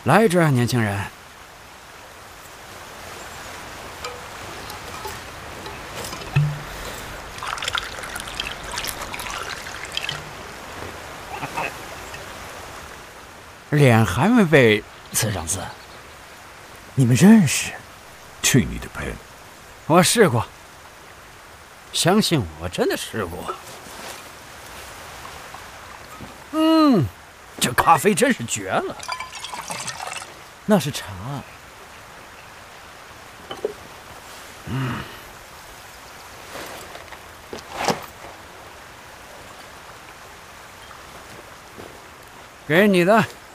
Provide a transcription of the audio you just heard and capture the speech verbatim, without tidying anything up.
来这，年轻人。脸还没被刺上刺。 你们认识？去你的盆！ 我试过，相信我，真的试过。嗯，这咖啡真是绝了。 那是茶。 嗯。给你的。